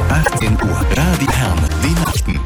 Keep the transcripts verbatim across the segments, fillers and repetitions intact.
achtzehn Uhr. Radio Herne, die Nachrichten.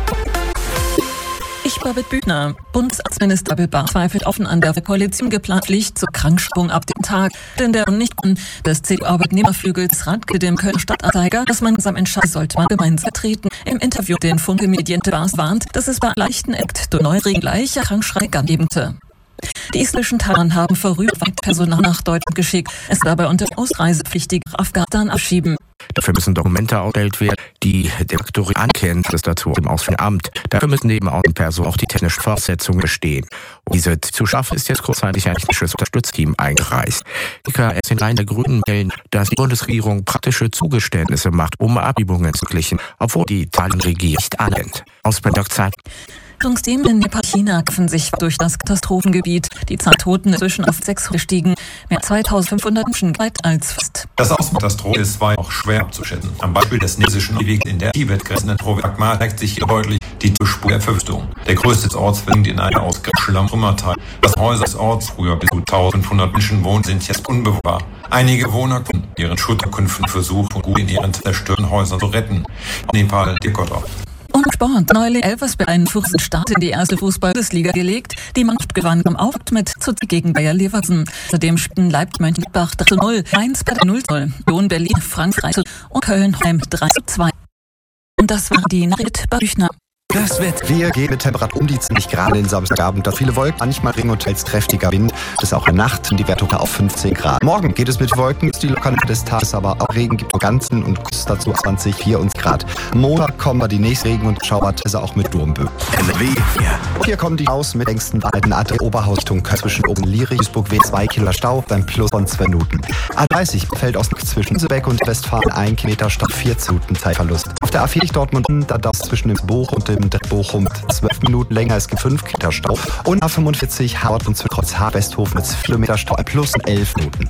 Ich war mit Bühner. Bundesminister Biber zweifelt offen an der Koalition geplant Licht zur Krankschwung ab dem Tag. Denn der nicht des C D U-Arbeitnehmerflügels ratete dem Kölner Stadtanzeiger, dass man gemeinsam entscheiden sollte, man gemeinsam vertreten. Im Interview den Funke Medien Bars warnt, dass es bei leichten Akt durch Neuregeln gleicher Krankschreiber gebte. Die islamischen Taliban haben vorübergehend Personal nach Deutschland geschickt, es dabei unter Ausreisepflichtige Afghanistan abschieben. Dafür müssen Dokumente ausgestellt werden, die der Faktorie anerkennt, das dazu im Auswärtigen Amt. Dafür müssen neben Außenpersonen auch die technischen Voraussetzungen bestehen. Um diese zu schaffen, ist jetzt kurzzeitig ein technisches Unterstützteam eingereist. Die K S in Reihen der Grünen melden, dass die Bundesregierung praktische Zugeständnisse macht, um Abübungen zu glichen, obwohl die Italien-Regierung nicht annimmt. Aus Bedeutung Themen in Nepal, China kämpfen sich durch das Katastrophengebiet. Die Zahl Toten ist zwischen auf sechs gestiegen. Mehr zweitausendfünfhundert Menschen weit als fast. Das Ausmaßkatastrophe ist weit auch schwer abzuschätzen. Am Beispiel des chinesischen Wegs in der Tibet-grenzenden Provinz Akma zeigt sich hier deutlich die Spur der Verwüstung. Der größte des Orts findet in einer ausgeschlammerten Trümmerteil. Das Häuser des Orts, früher bis zu eintausendfünfhundert Menschen wohnen, sind jetzt unbewohnbar. Einige Wohner können ihren Schutterkünften versuchen, gut in ihren zerstörten Häusern zu retten. Nepal, der Gott auf. Und Sport. Neulich Elvers bei einem fünften Start in die erste Fußball-Bundesliga gelegt. Die Mannschaft gewann am Auftakt mit zu gegen Bayer Leverkusen. Außerdem spielten Leipzig Mönchengladbach drei zu null, Mainz bei null zu null, Union Berlin, Frankreich und Köln-Heim drei zu zwei. Und das war die Nachricht bei Büchner. Das Wetter. Wir gehen mit Temperaturen um die zwanzig Grad in Samstagabend. Da viele Wolken, manchmal Regen und teils kräftiger Wind. Das ist auch in der Nacht die Werte auf fünfzehn Grad. Morgen geht es mit Wolken, ist die Lokalität des Tages, aber auch Regen gibt nur ganzen und kurz dazu zwanzig, vierundzwanzig Grad. Montag kommen wir die nächsten Regen- und Schauertässe auch mit Sturmböen. N R W. Ja. Hier kommen die aus mit engsten Weiten A drei Oberhausrichtung zwischen Oben-Liri, Duisburg W zwei Kilo Stau beim Plus von zwei Minuten. A dreißig fällt aus zwischen Lübeck und Westfalen ein Kilometer Stau, vierzehn Minuten Zeitverlust. Auf der A vier Dortmund, da dauert es zwischen dem Bochum und dem Bochum zwölf Minuten länger, es gibt fünf Kilometer Stau. Und A fünfundvierzig Hart und Kreuz H Westhofen mit vier Kilometer Stau plus elf Minuten.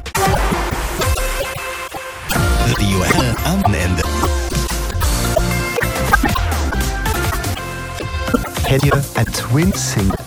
Radio Herne am Ende. Kennt ihr ein Twin Single?